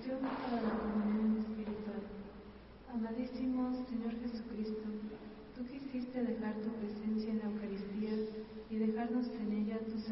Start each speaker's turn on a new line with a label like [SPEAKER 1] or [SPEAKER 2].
[SPEAKER 1] Oración para la comunión espiritual. Amadísimo Señor Jesucristo, tú quisiste dejar tu presencia en la Eucaristía y dejarnos en ella tus